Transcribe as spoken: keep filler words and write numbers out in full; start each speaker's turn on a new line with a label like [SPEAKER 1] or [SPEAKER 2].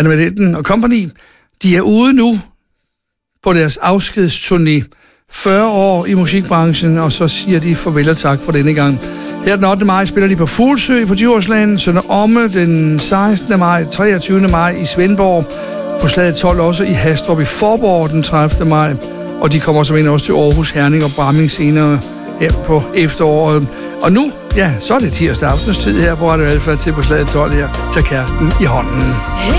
[SPEAKER 1] Anne Madetten og Company, de er ude nu på deres afskedsturné. fyrre år i musikbranchen, og så siger de farvel og tak for denne gang. Her den ottende maj spiller de på Fuglsø på Djursland, Sønder Omme den sekstende maj, treogtyvende maj i Svendborg, på Slaget tolv også i Hastrup i Forborg den tredivte maj, og de kommer som en også til Aarhus, Herning og Bramming senere her på efteråret. Og nu, ja, så er det tirsdag aftenstid her på Radio Alfa til på Slaget tolv her, til kæresten i hånden.